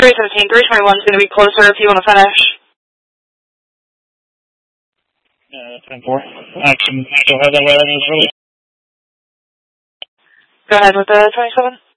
317, 321 is going to be closer if you want to finish. 10-4. I can have that way. Go ahead with the 27.